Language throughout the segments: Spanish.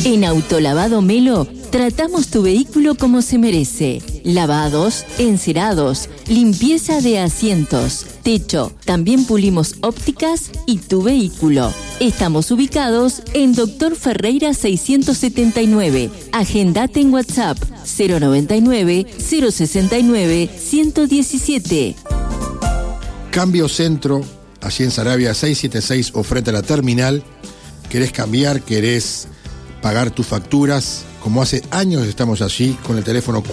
En Autolavado Melo tratamos tu vehículo como se merece. Lavados, encerados, limpieza de asientos, techo. También pulimos ópticas y tu vehículo. Estamos ubicados en Doctor Ferreira 679. Agendate en WhatsApp 099-069-117. Cambio Centro, allí en Saravia 676 o frente a la terminal. ¿Querés cambiar? ¿Querés pagar tus facturas? Como hace años estamos allí con el teléfono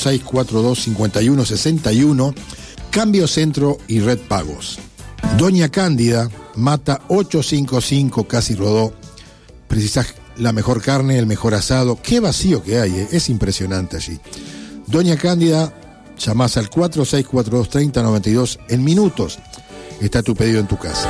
4642-5161, Cambio Centro y Red Pagos. Doña Cándida, Mata 855, casi Rodó. Precisás la mejor carne, el mejor asado. Qué vacío que hay, es impresionante allí. Doña Cándida, llamás al 4642-3092, en minutos está tu pedido en tu casa.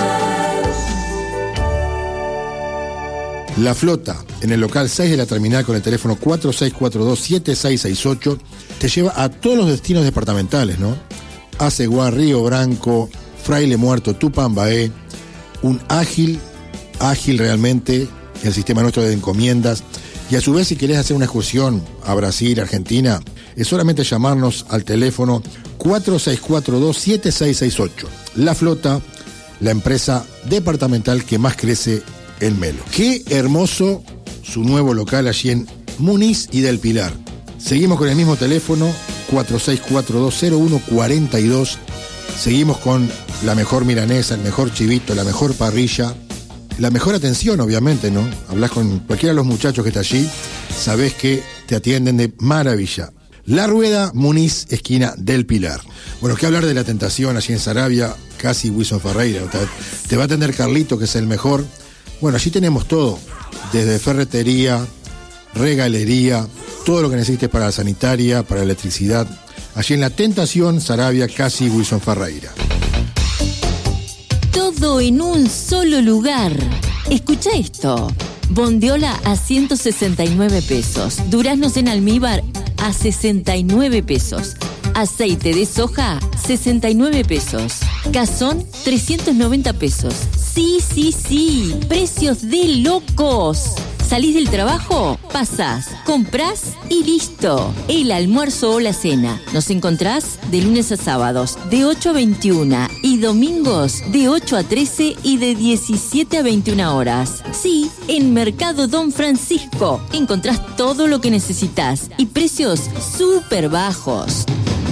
La Flota, en el local 6 de la terminal con el teléfono 4642-7668, te lleva a todos los destinos departamentales, ¿no? Aceguá, Río Branco, Fraile Muerto, Tupambaé, un ágil realmente, el sistema nuestro de encomiendas. Y a su vez, si querés hacer una excursión a Brasil, Argentina, es solamente llamarnos al teléfono 4642-7668. La Flota, la empresa departamental que más crece en Melo. Qué hermoso su nuevo local allí en Muniz y del Pilar. Seguimos con el mismo teléfono, 4642-0142. Seguimos con la mejor milanesa, el mejor chivito, la mejor parrilla, la mejor atención, obviamente, ¿no? Hablas con cualquiera de los muchachos que está allí, sabés que te atienden de maravilla. La Rueda, Muniz, esquina del Pilar. Bueno, qué hablar de la tentación allí en Saravia, casi Wilson Ferreira. Te va a atender Carlito, que es el mejor. Bueno, allí tenemos todo, desde ferretería, regalería, todo lo que necesites para la sanitaria, para la electricidad. Allí en La Tentación, Saravia, casi Wilson Ferreira. Todo en un solo lugar. Escucha esto. Bondiola a 169 pesos. Duraznos en almíbar a 69 pesos. Aceite de soja, 69 pesos. Cazón, 390 pesos. Sí. Precios de locos. Salís del trabajo, pasás, comprás y listo. El almuerzo o la cena. Nos encontrás de lunes a sábados, de 8 a 21 y domingos de 8 a 13 y de 17 a 21 horas. Sí, en Mercado Don Francisco encontrás todo lo que necesitas y precios súper bajos.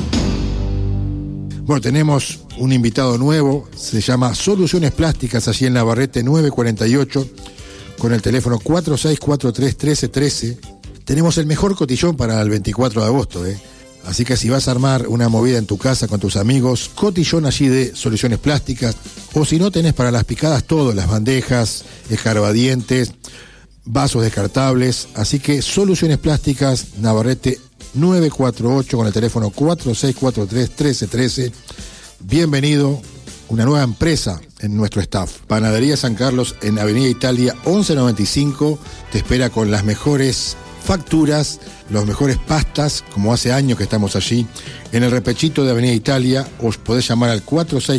Bueno, tenemos un invitado nuevo, se llama Soluciones Plásticas, allí en Navarrete 948, con el teléfono 4643-1313. Tenemos el mejor cotillón para el 24 de agosto, Así que si vas a armar una movida en tu casa con tus amigos, cotillón allí de Soluciones Plásticas, o si no, tenés para las picadas todo, las bandejas, escarbadientes, vasos descartables. Así que Soluciones Plásticas, Navarrete 948, con el teléfono 4643-1313. Bienvenido, una nueva empresa en nuestro staff. Panadería San Carlos en Avenida Italia 1195, te espera con las mejores facturas, los mejores pastas, como hace años que estamos allí, en el repechito de Avenida Italia. Os podés llamar al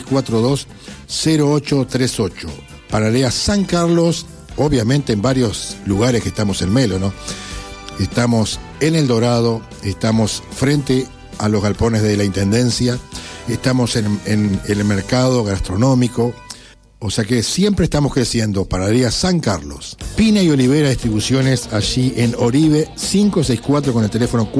4642-0838. Panadería San Carlos, obviamente en varios lugares que estamos en Melo, ¿no? Estamos en El Dorado, estamos frente a los galpones de la Intendencia, estamos en el mercado gastronómico, o sea que siempre estamos creciendo. Panadería San Carlos. Pina y Olivera Distribuciones, allí en Oribe 564, con el teléfono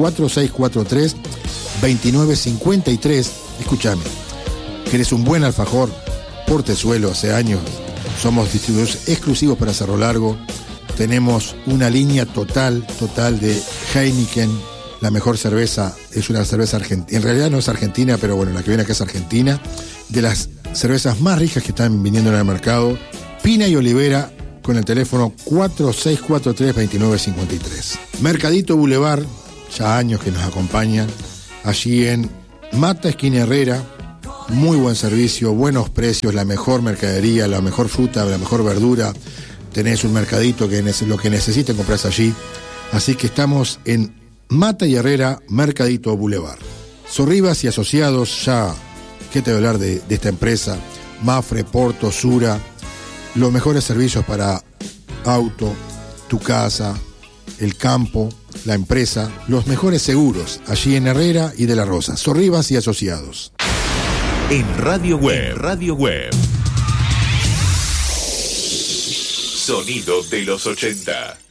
4643-2953. Escúchame, ¿querés un buen alfajor? Portezuelo, hace años somos distribuidores exclusivos para Cerro Largo. Tenemos una línea total de Heineken, la mejor cerveza, es una cerveza argentina, en realidad no es argentina, pero bueno, la que viene acá es argentina, de las cervezas más ricas que están viniendo en el mercado. Pina y Olivera, con el teléfono 4643-2953. Mercadito Boulevard, ya años que nos acompañan, allí en Mata, esquina Herrera, muy buen servicio, buenos precios, la mejor mercadería, la mejor fruta, la mejor verdura. Tenés un mercadito que lo que necesiten comprás allí. Así que estamos en Mata y Herrera, Mercadito Boulevard. Sorribas y Asociados, ya, ¿qué te voy a hablar de esta empresa? Mafre, Porto, Sura, los mejores servicios para auto, tu casa, el campo, la empresa, los mejores seguros, allí en Herrera y de la Rosa, Sorribas y Asociados. En Radio Web. Sonido de los 80.